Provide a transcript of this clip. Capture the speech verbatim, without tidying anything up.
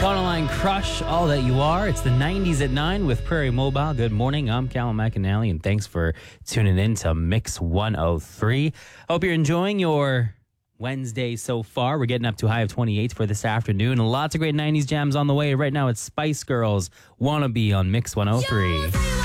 Line Crush, All That You Are. It's the nineties at nine with Prairie Mobile. Good morning. I'm Callum McAnally, and thanks for tuning in to Mix one oh three. Hope you're enjoying your Wednesday so far. We're getting up to a high of twenty-eight for this afternoon. Lots of great nineties jams on the way. Right now, it's Spice Girls, Wannabe on Mix one oh three.